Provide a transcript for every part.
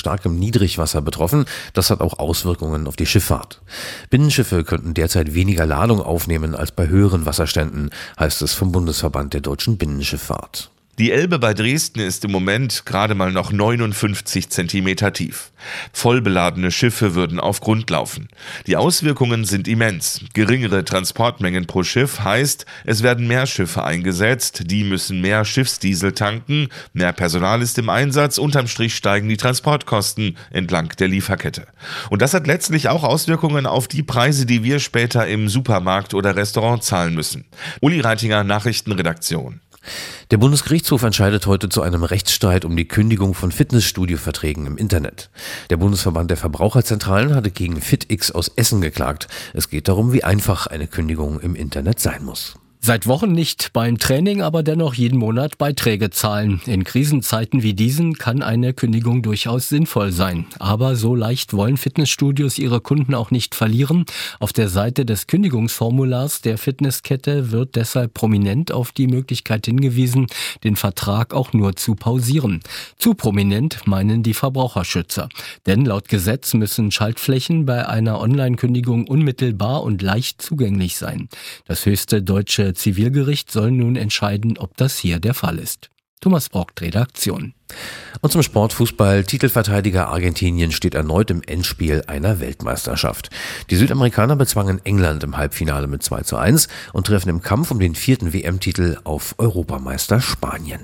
starkem Niedrigwasser betroffen. Das hat auch Auswirkungen auf die Schifffahrt. Binnenschiffe könnten derzeit weniger Ladung aufnehmen als bei höheren Wasserständen, heißt es vom Bundesverband der deutschen Binnenschifffahrt. Die Elbe bei Dresden ist im Moment gerade mal noch 59 Zentimeter tief. Vollbeladene Schiffe würden auf Grund laufen. Die Auswirkungen sind immens. Geringere Transportmengen pro Schiff heißt, es werden mehr Schiffe eingesetzt, die müssen mehr Schiffsdiesel tanken, mehr Personal ist im Einsatz, unterm Strich steigen die Transportkosten entlang der Lieferkette. Und das hat letztlich auch Auswirkungen auf die Preise, die wir später im Supermarkt oder Restaurant zahlen müssen. Uli Reitinger, Nachrichtenredaktion. Der Bundesgerichtshof entscheidet heute zu einem Rechtsstreit um die Kündigung von Fitnessstudio-Verträgen im Internet. Der Bundesverband der Verbraucherzentralen hatte gegen FitX aus Essen geklagt. Es geht darum, wie einfach eine Kündigung im Internet sein muss. Seit Wochen nicht beim Training, aber dennoch jeden Monat Beiträge zahlen. In Krisenzeiten wie diesen kann eine Kündigung durchaus sinnvoll sein. Aber so leicht wollen Fitnessstudios ihre Kunden auch nicht verlieren. Auf der Seite des Kündigungsformulars der Fitnesskette wird deshalb prominent auf die Möglichkeit hingewiesen, den Vertrag auch nur zu pausieren. Zu prominent meinen die Verbraucherschützer. Denn laut Gesetz müssen Schaltflächen bei einer Online-Kündigung unmittelbar und leicht zugänglich sein. Das höchste deutsche Zivilgericht soll nun entscheiden, ob das hier der Fall ist. Thomas Brockt, Redaktion. Und zum Sportfußball. Titelverteidiger Argentinien steht erneut im Endspiel einer Weltmeisterschaft. Die Südamerikaner bezwangen England im Halbfinale mit 2:1 und treffen im Kampf um den 4. WM-Titel auf Europameister Spanien.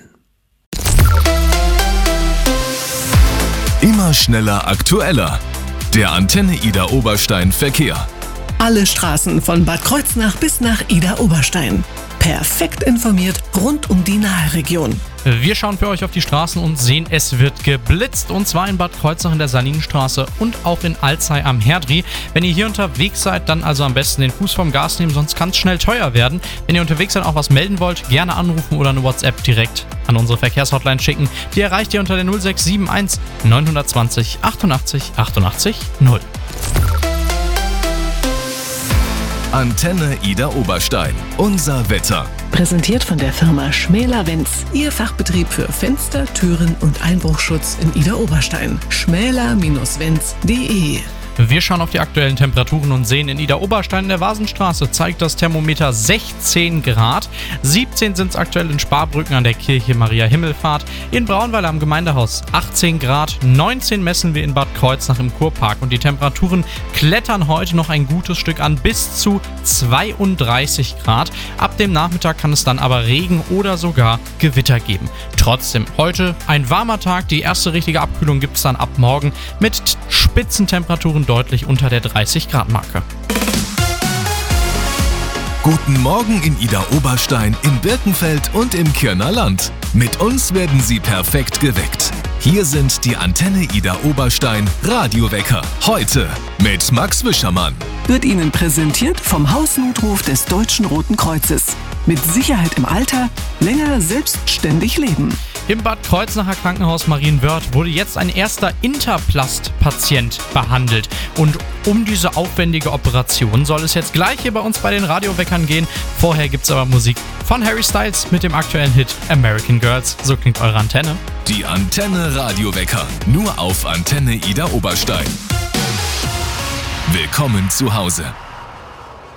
Immer schneller, aktueller. Der Antenne Ida Oberstein Verkehr. Alle Straßen von Bad Kreuznach bis nach Ida Oberstein. Perfekt informiert rund um die Naheregion. Wir schauen für euch auf die Straßen und sehen, es wird geblitzt. Und zwar in Bad Kreuznach in der Salinenstraße und auch in Alzey am Herdri. Wenn ihr hier unterwegs seid, dann also am besten den Fuß vom Gas nehmen, sonst kann es schnell teuer werden. Wenn ihr unterwegs seid, auch was melden wollt, gerne anrufen oder eine WhatsApp direkt an unsere Verkehrshotline schicken. Die erreicht ihr unter der 0671 920 88 88 0. Antenne Ida Oberstein. Unser Wetter. Präsentiert von der Firma Schmäler-Wenz. Ihr Fachbetrieb für Fenster, Türen und Einbruchschutz in Ida Oberstein. schmäler-wenz.de. Wir schauen auf die aktuellen Temperaturen und sehen, in Ida Oberstein in der Vasenstraße zeigt das Thermometer 16 Grad. 17 sind es aktuell in Sparbrücken an der Kirche Maria Himmelfahrt. In Braunweiler am Gemeindehaus 18 Grad. 19 messen wir in Bad Kreuznach im Kurpark. Und die Temperaturen klettern heute noch ein gutes Stück an bis zu 32 Grad. Ab dem Nachmittag kann es dann aber Regen oder sogar Gewitter geben. Trotzdem, heute ein warmer Tag. Die erste richtige Abkühlung gibt es dann ab morgen mit Spitzentemperaturen deutlich unter der 30-Grad-Marke. Guten Morgen in Ida Oberstein, in Birkenfeld und im Kirner Land. Mit uns werden Sie perfekt geweckt. Hier sind die Antenne Ida Oberstein Radiowecker. Heute mit Max Wischermann. Wird Ihnen präsentiert vom Hausnotruf des Deutschen Roten Kreuzes. Mit Sicherheit im Alter, länger selbstständig leben. Im Bad Kreuznacher Krankenhaus Marienwörth wurde jetzt ein erster Interplast-Patient behandelt. Und um diese aufwendige Operation soll es jetzt gleich hier bei uns bei den Radioweckern gehen. Vorher gibt's aber Musik von Harry Styles mit dem aktuellen Hit American Girls. So klingt eure Antenne. Die Antenne Radiowecker. Nur auf Antenne Ida Oberstein. Willkommen zu Hause.